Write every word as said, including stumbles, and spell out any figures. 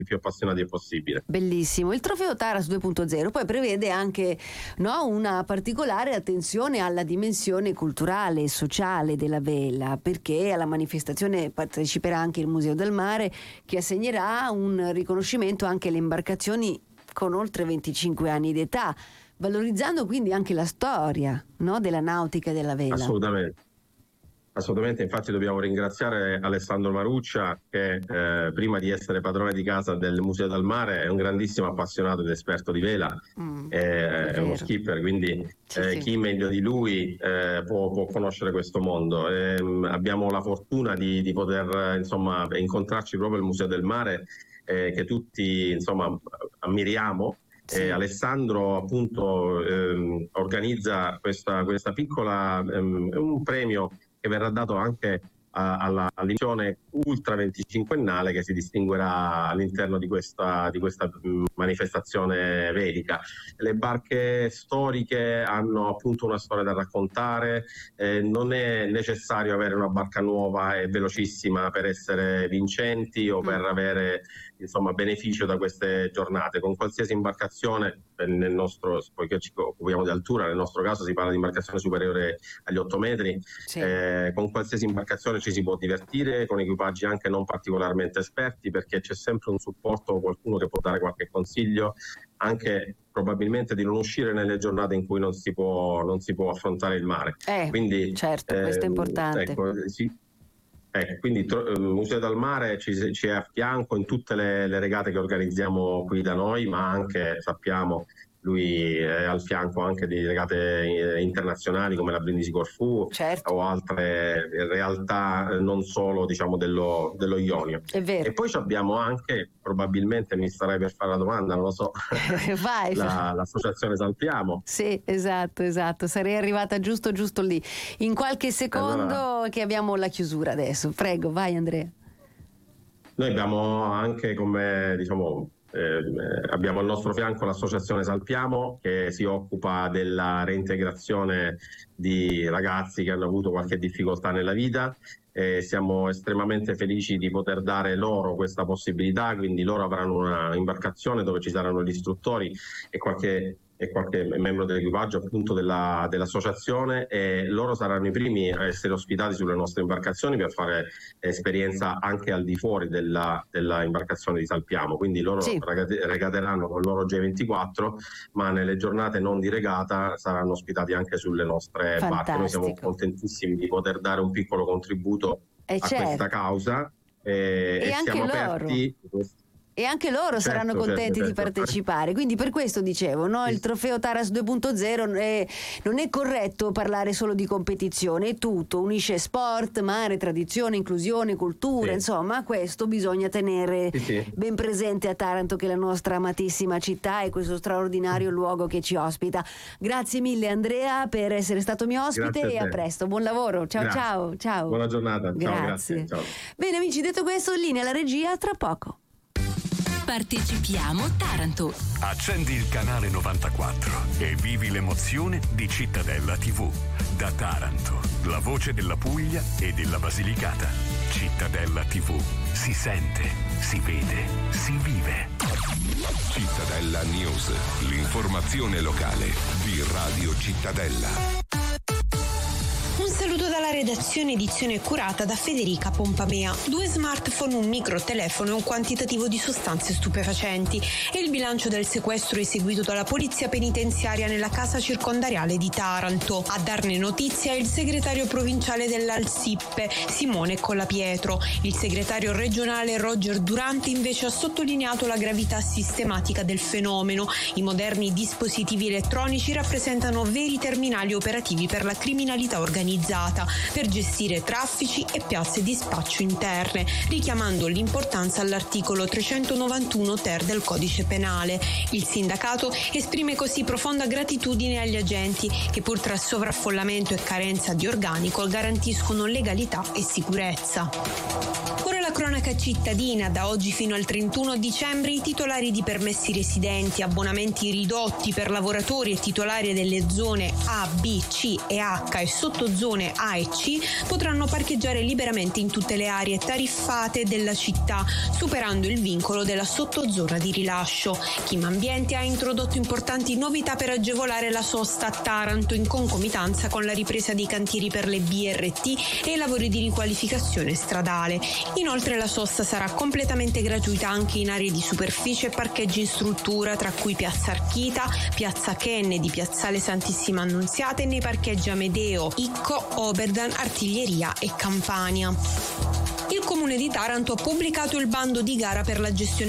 i più appassionati possibile. Bellissimo. Il trofeo Taras due punto zero poi prevede anche, no, una particolare attenzione alla dimensione culturale e sociale della vela, perché alla manifestazione parteciperà anche il Museo del Mare, che assegnerà un riconoscimento anche alle imbarcazioni con oltre venticinque anni di età, valorizzando quindi anche la storia, no, della nautica e della vela. Assolutamente. Assolutamente, infatti dobbiamo ringraziare Alessandro Maruccia che eh, prima di essere padrone di casa del Museo del Mare è un grandissimo appassionato ed esperto di vela, mm, è, è uno skipper, quindi sì, eh, sì. Chi meglio di lui eh, può, può conoscere questo mondo. E, abbiamo la fortuna di, di poter insomma incontrarci proprio al Museo del Mare eh, che tutti insomma ammiriamo. Sì. Eh, Alessandro appunto ehm, organizza questa, questa piccola ehm, un premio che verrà dato anche a, alla, all'edizione ultra venticinquennale che si distinguerà all'interno di questa, di questa manifestazione vedica. Le barche storiche hanno appunto una storia da raccontare, eh, non è necessario avere una barca nuova e velocissima per essere vincenti o per avere insomma beneficio da queste giornate. Con qualsiasi imbarcazione, nel nostro, poiché ci occupiamo di altura, nel nostro caso si parla di imbarcazione superiore agli otto metri, sì. eh, con qualsiasi imbarcazione ci si può divertire, con equipaggi anche non particolarmente esperti, perché c'è sempre un supporto, qualcuno che può dare qualche consiglio, anche probabilmente di non uscire nelle giornate in cui non si può, non si può affrontare il mare. Eh, Quindi, certo, eh, questo è importante. Ecco, sì. Eh, quindi il Museo del Mare ci, ci è a fianco in tutte le, le regate che organizziamo qui da noi, ma anche sappiamo lui è al fianco anche di regate internazionali come la Brindisi Corfù, certo. o altre realtà non solo diciamo dello, dello Ionio. È vero. E poi abbiamo anche, probabilmente mi starei per fare la domanda, non lo so, Vai. la, l'associazione Salpiamo. Sì, esatto, esatto, sarei arrivata giusto giusto lì. In qualche secondo allora, che abbiamo la chiusura adesso. Prego, vai Andrea. Noi abbiamo anche come diciamo Eh, abbiamo al nostro fianco l'associazione Salpiamo che si occupa della reintegrazione di ragazzi che hanno avuto qualche difficoltà nella vita. Eh, siamo estremamente felici di poter dare loro questa possibilità, quindi loro avranno una imbarcazione dove ci saranno gli istruttori e qualche e qualche membro dell'equipaggio appunto della, dell'associazione, e loro saranno i primi a essere ospitati sulle nostre imbarcazioni per fare esperienza anche al di fuori della, della imbarcazione di Salpiamo, quindi loro sì. regateranno con il loro J ventiquattro, ma nelle giornate non di regata saranno ospitati anche sulle nostre Fantastico. barche. Noi siamo contentissimi di poter dare un piccolo contributo eh a certo. questa causa eh, e, e anche siamo loro. aperti. E anche loro certo, saranno contenti certo, di certo. partecipare, quindi per questo dicevo, no? Il trofeo Taras due punto zero è, non è corretto parlare solo di competizione, è tutto, unisce sport, mare, tradizione, inclusione, cultura, sì. insomma questo bisogna tenere sì, sì. ben presente a Taranto, che è la nostra amatissima città e questo straordinario luogo che ci ospita. Grazie mille Andrea per essere stato mio ospite grazie e a, a presto, buon lavoro, ciao grazie. ciao ciao. Buona giornata, grazie. Ciao, grazie. Ciao. Bene amici, detto questo, linea alla regia, tra poco. Partecipiamo Taranto. Accendi il canale novantaquattro e vivi l'emozione di Cittadella tivù. Da Taranto, la voce della Puglia e della Basilicata. Cittadella tivù. Si sente, si vede, si vive. Cittadella News, l'informazione locale di Radio Cittadella. Un saluto dalla redazione, edizione curata da Federica Pompamea. Due smartphone, un microtelefono e un quantitativo di sostanze stupefacenti. È il bilancio del sequestro eseguito dalla polizia penitenziaria nella casa circondariale di Taranto. A darne notizia è il segretario provinciale dell'Alsippe, Simone Collapietro. Il segretario regionale Roger Durante invece ha sottolineato la gravità sistematica del fenomeno. I moderni dispositivi elettronici rappresentano veri terminali operativi per la criminalità organizzata, per gestire traffici e piazze di spaccio interne, richiamando l'importanza all'articolo trecentonovantuno ter del codice penale. Il sindacato esprime così profonda gratitudine agli agenti che, pur tra sovraffollamento e carenza di organico, garantiscono legalità e sicurezza. Ora la cronaca cronaca cittadina, da oggi fino al trentuno dicembre i titolari di permessi residenti, abbonamenti ridotti per lavoratori e titolari delle zone A, B, C e H e sottozone A e C potranno parcheggiare liberamente in tutte le aree tariffate della città, superando il vincolo della sottozona di rilascio. Chimambiente ha introdotto importanti novità per agevolare la sosta a Taranto in concomitanza con la ripresa dei cantieri per le B R T e i lavori di riqualificazione stradale. Inoltre la sosta sarà completamente gratuita anche in aree di superficie e parcheggi in struttura, tra cui Piazza Archita, Piazza Kennedy, Piazzale Santissima Annunziata e nei parcheggi Amedeo, Icco, Oberdan, Artiglieria e Campania. Il Comune di Taranto ha pubblicato il bando di gara per la gestione